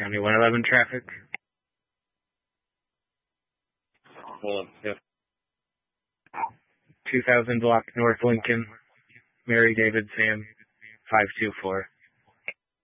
County 111 traffic. Hold on. Yep. 2000 block North Lincoln, Mary David Sam, 524.